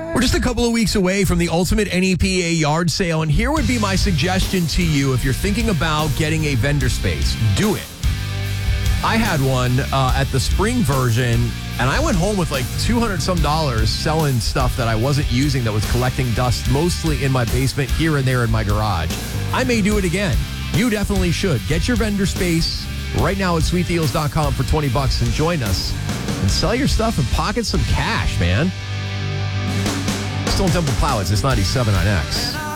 We're just a couple of weeks away from the ultimate NEPA yard sale, and here would be my suggestion to you if you're thinking about getting a vendor space. Do it. I had one at the spring version, and I went home with like $200 selling stuff that I wasn't using that was collecting dust mostly in my basement, here and there in my garage. I may do it again. You definitely should. Get your vendor space right now at sweetdeals.com for $20 and join us and sell your stuff and pocket some cash, man. Stone Temple Pilots, it's 97 on X.